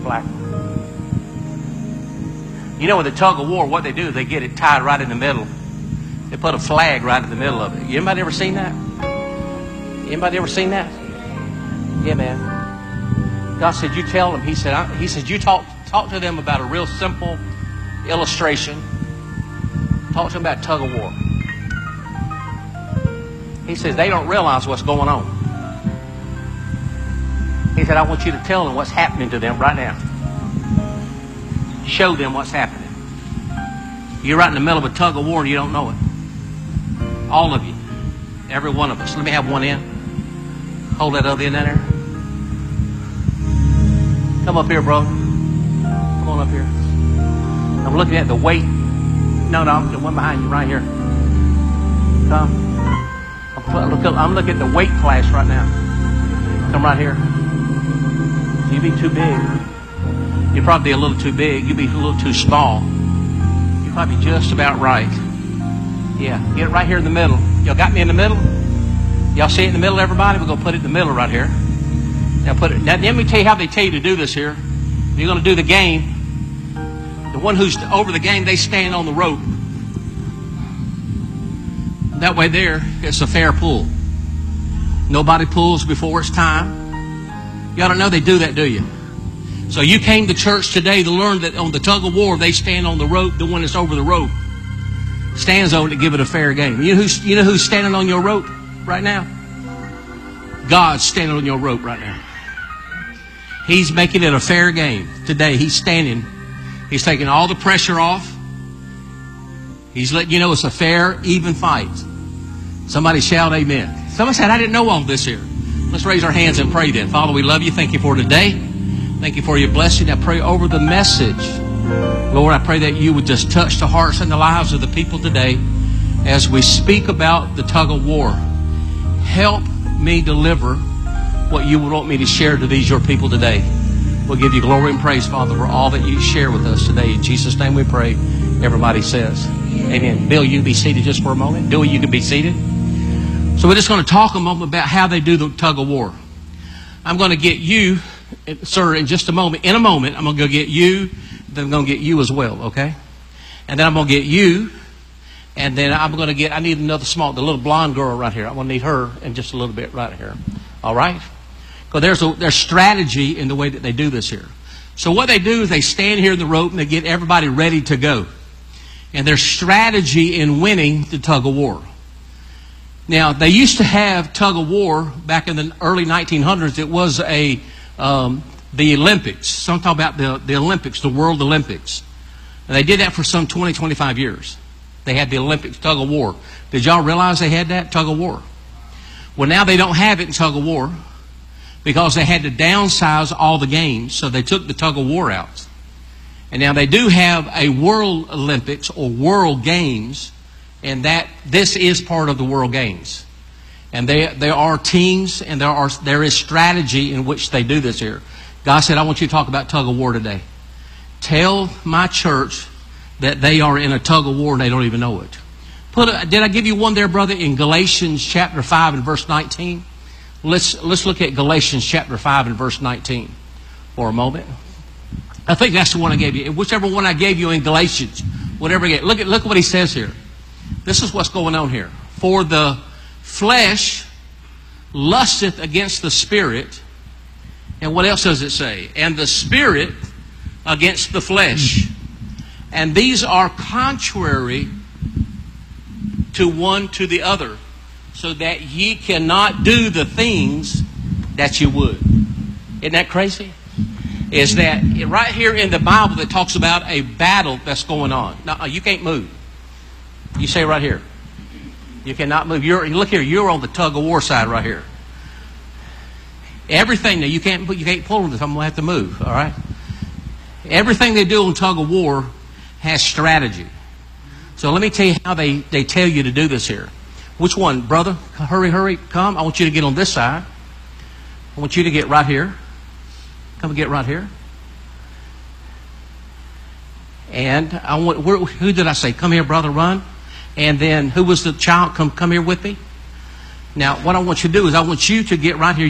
flag. You know, with the tug of war, what they do is they get it tied right in the middle. They put a flag right in the middle of it. Anybody ever seen that? Anybody ever seen that? Yeah, man. God said, you tell them. He said, you talk to them about a real simple illustration. Talk to them about tug of war. He says, they don't realize what's going on. He said, I want you to tell them what's happening to them right now. Show them what's happening. You're right in the middle of a tug of war and you don't know it. All of you. Every one of us. Let me have one end. Hold that other end in there. Come up here, bro. Come on up here. I'm looking at the weight. No, the one behind you right here. Come. I'm looking at the weight class right now. Come right here. You'd be too big. You'd probably be a little too big. You'd be a little too small. You're probably just about right. Yeah, get it right here in the middle. Y'all got me in the middle? Y'all see it in the middle, everybody? We're going to put it in the middle right here. Now let me tell you how they tell you to do this here. If you're going to do the game, the one who's over the game, they stand on the rope. That way there, it's a fair pull. Nobody pulls before it's time. Y'all don't know they do that, do you? So you came to church today to learn that on the tug of war, they stand on the rope. The one that's over the rope stands on it to give it a fair game. You know who's standing on your rope right now? God's standing on your rope right now. He's making it a fair game today. He's standing. He's taking all the pressure off. He's letting you know it's a fair, even fight. Somebody shout amen. Somebody said, I didn't know all this here. Let's raise our hands and pray then. Father, we love you. Thank you for today. Thank you for your blessing. I pray over the message. Lord, I pray that you would just touch the hearts and the lives of the people today as we speak about the tug of war. Help me deliver what you would want me to share to these your people today. We'll give you glory and praise, Father, for all that you share with us today. In Jesus' name we pray. Everybody says amen. Bill, you be seated just for a moment. Dewey, you can be seated. So we're just going to talk a moment about how they do the tug of war. I'm going to get you, sir, in just a moment. In a moment, I'm going to go get you. Then I'm going to get you as well, okay? And then I'm going to get you. And then I'm going to get, I need another the little blonde girl right here. I'm going to need her in just a little bit right here. All right? Because there's strategy in the way that they do this here. So what they do is they stand here in the rope and they get everybody ready to go. And there's strategy in winning the tug of war. Now, they used to have tug of war back in the early 1900s. It was the Olympics. Some talk about the Olympics, the World Olympics. And they did that for some 20, 25 years. They had the Olympics, tug of war. Did y'all realize they had that, tug of war? Well, now they don't have it in tug of war because they had to downsize all the games. So they took the tug of war out. And now they do have a World Olympics or World Games, and that this is part of the World Games. And there are teams and there is strategy in which they do this here. God said, I want you to talk about tug of war today. Tell my church that they are in a tug of war and they don't even know it. Did I give you one there, brother, in Galatians chapter 5 and verse 19? Let's look at Galatians chapter 5 and verse 19 for a moment. I think that's the one I gave you. Whichever one I gave you in Galatians, whatever you get. Look what he says here. This is what's going on here. For the flesh lusteth against the spirit. And what else does it say? And the spirit against the flesh. And these are contrary to one to the other, so that ye cannot do the things that you would. Isn't that crazy? Is that right here in the Bible that talks about a battle that's going on. Now, you can't move. You say right here. You cannot move. Look here, you're on the tug of war side right here. Everything that you can't pull on this, I'm going to have to move, all right? Everything they do on tug of war has strategy. So let me tell you how they tell you to do this here. Which one? Brother, hurry, come. I want you to get on this side. I want you to get right here. Come and get right here. And I want, who did I say? Come here, brother, run. And then who was the child? Come here with me. Now, what I want you to do is I want you to get right here.